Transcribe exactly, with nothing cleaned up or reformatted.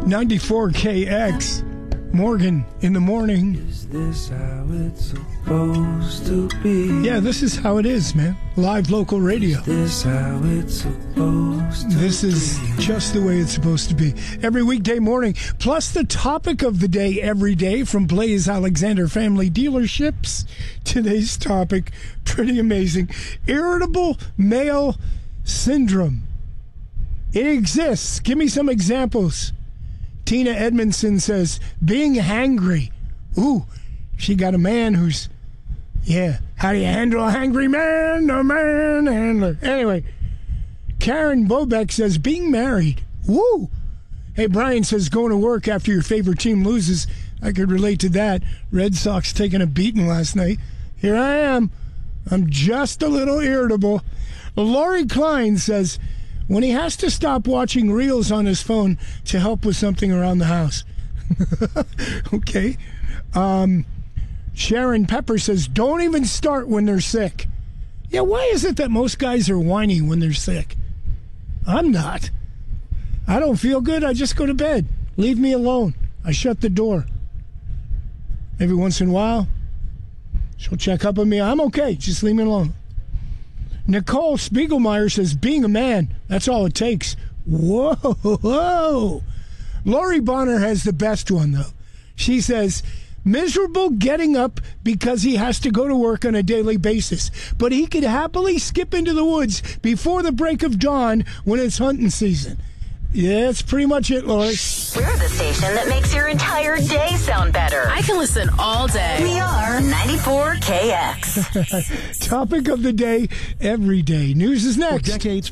ninety-four K X. Morgan in the morning. Is this how it's supposed to be? Yeah, this is how it is, man. Live local radio. Is this how it's supposed to This is be? just the way it's supposed to be. Every weekday morning, plus the topic of the day every day from Blaze Alexander Family Dealerships. Today's topic, pretty amazing. Irritable male syndrome. It exists. Give me some examples. Tina Edmondson says, being hangry. Ooh, she got a man who's, yeah, how do you handle a hangry man? No man handler. Anyway, Karen Bobeck says, being married. Woo. Hey, Brian says, going to work after your favorite team loses. I could relate to that. Red Sox taking a beating last night. Here I am. I'm just a little irritable. Lori Klein says, when he has to stop watching reels on his phone to help with something around the house. Okay. Um, Sharon Pepper says, don't even start when they're sick. Yeah, why is it that most guys are whiny when they're sick? I'm not. I don't feel good. I just go to bed. Leave me alone. I shut the door. Every once in a while, she'll check up on me. I'm okay. Just leave me alone. Nicole Spiegelmeyer says, being a man, that's all it takes. Whoa, whoa. Lori Bonner has the best one, though. She says, miserable getting up because he has to go to work on a daily basis, but he could happily skip into the woods before the break of dawn when it's hunting season. Yeah, that's pretty much it, Lori. We're the station that makes your entire day sound better. I can listen all day. We are ninety-four K X. Topic of the day every day. News is next. For decades.